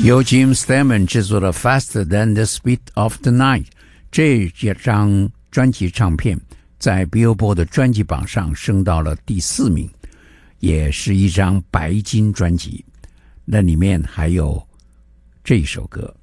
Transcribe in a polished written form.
由 Jim Steinman 制作的 Faster Than the Speed of the Night 这张专辑唱片在 Billboard 的专辑榜上升到了第4名，也是一张白金专辑。那里面还有这首歌